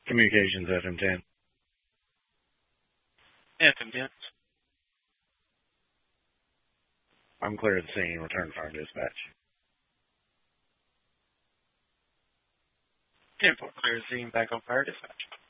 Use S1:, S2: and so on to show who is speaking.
S1: Communications FM10.
S2: FM10.
S1: I'm clear of the scene. Return fire dispatch.
S2: 10-4, clear the scene, back on fire dispatch.